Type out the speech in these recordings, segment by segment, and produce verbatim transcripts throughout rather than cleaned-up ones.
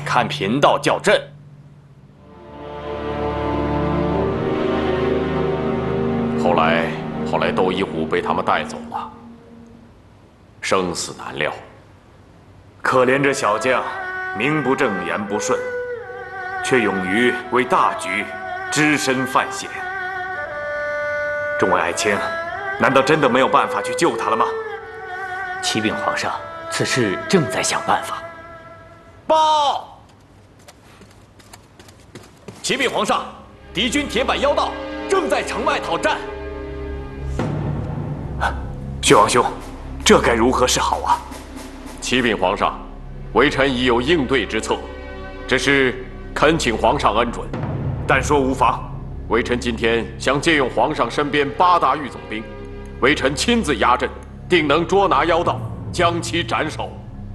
看贫道叫阵。 后来，后来窦一虎被他们带走了，生死难料。 可怜这小将，名不正言不顺，却勇于为大局只身犯险。众位爱卿，难道真的没有办法去救他了吗？ 启禀皇上，此事正在想办法。 报！启禀皇上，敌军铁板妖道正在城外讨战。 薛王兄，这该如何是好啊？ 启禀皇上，微臣已有应对之策，只是恳请皇上恩准。 但说无妨。 微臣今天想借用皇上身边八大御总兵，微臣亲自压阵，定能捉拿妖道，将其斩首。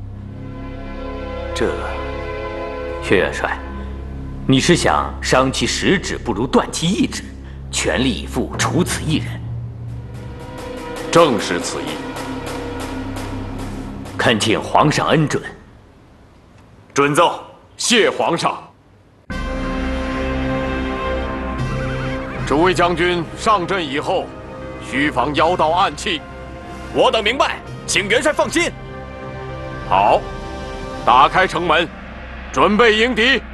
这， 薛元帅，你是想伤其十指，不如断其一指，全力以赴除此一人？ 正是此意。 恳请皇上恩准。 准奏。 谢皇上。诸位将军上阵以后，须防妖道暗器。 我等明白，请元帅放心。 好，打开城门，准备迎敌。